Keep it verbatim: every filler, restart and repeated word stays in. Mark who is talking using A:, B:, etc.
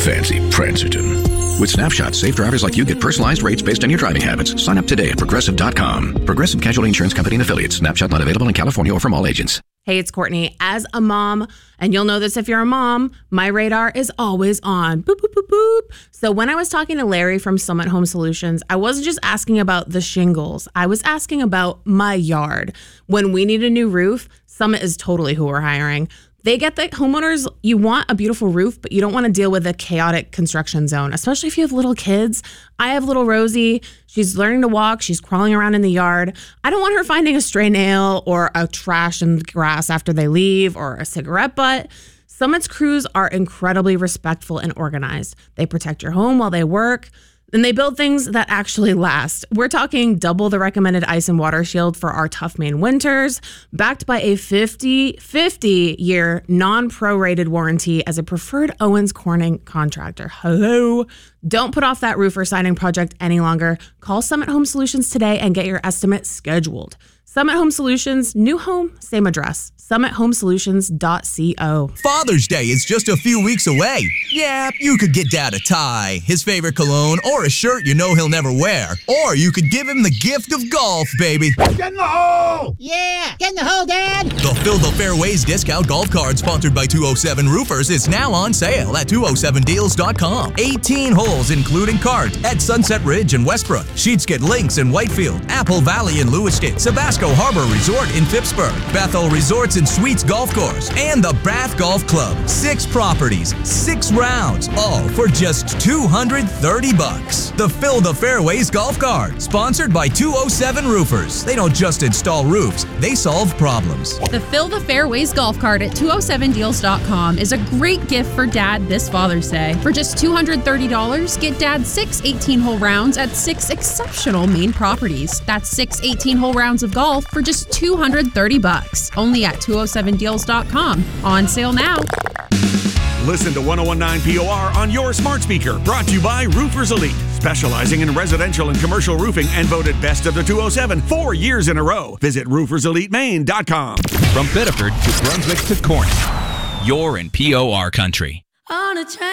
A: fancy Prancerton. With Snapshot, safe drivers like you get personalized rates based on your driving habits. Sign up today at Progressive dot com. Progressive Casualty Insurance Company and Affiliates. Snapshot not available in California or from all agents.
B: Hey, it's Courtney. As a mom, and you'll know this if you're a mom, my radar is always on. Boop, boop, boop, boop. So when I was talking to Larry from Summit Home Solutions, I wasn't just asking about the shingles. I was asking about my yard. When we need a new roof, Summit is totally who we're hiring. They get the homeowners, you want a beautiful roof, but you don't want to deal with a chaotic construction zone, especially if you have little kids. I have little Rosie. She's learning to walk. She's crawling around in the yard. I don't want her finding a stray nail or a trash in the grass after they leave or a cigarette butt. Summit's crews are incredibly respectful and organized. They protect your home while they work. And they build things that actually last. We're talking double the recommended ice and water shield for our tough Maine winters, backed by a fifty, fifty-year non-prorated warranty as a preferred Owens Corning contractor. Hello? Don't put off that roof or siding project any longer. Call Summit Home Solutions today and get your estimate scheduled. Summit Home Solutions, new home, same address. summit home solutions dot co.
C: Father's Day is just a few weeks away. Yeah, you could get Dad a tie, his favorite cologne, or a shirt you know he'll never wear. Or you could give him the gift of golf, baby.
D: Get in the hole!
E: Yeah, get in the hole, Dad!
C: The Fill the Fairways discount golf card sponsored by two oh seven Roofers is now on sale at two oh seven deals dot com. eighteen holes including cart at Sunset Ridge in Westbrook, Sheetskin Links in Whitefield, Apple Valley in Lewiston, Sabasco Harbor Resort in Phippsburg, Bethel Resorts and Suites Golf Course, and the Bath Golf Club. Six properties, six rounds, all for just two hundred thirty bucks. The Fill the Fairways golf cart, sponsored by two oh seven Roofers. They don't just install roofs, they solve problems.
F: The Fill the Fairways golf cart at two oh seven deals dot com is a great gift for Dad this Father's Day. For just two hundred thirty dollars, get Dad six eighteen-hole rounds at six exceptional Maine properties. That's six eighteen-hole rounds of golf for just two hundred thirty bucks. Only at two oh seven deals dot com. On sale now.
D: Listen to one oh one nine P O R on your smart speaker. Brought to you by Roofers Elite, specializing in residential and commercial roofing and voted best of the two oh seven four years in a row. Visit roofers elite maine dot com.
G: From Biddeford to Brunswick to Corning, you're in P O R country.
H: On a train.